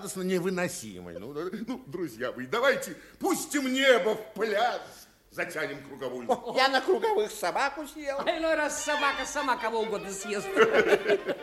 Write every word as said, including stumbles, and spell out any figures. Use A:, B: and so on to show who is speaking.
A: сладостно невыносимой. Ну, ну, друзья мои, давайте пустим небо в пляс, затянем круговую.
B: Я на круговых собаку съел.
C: А иной раз собака сама кого угодно съест.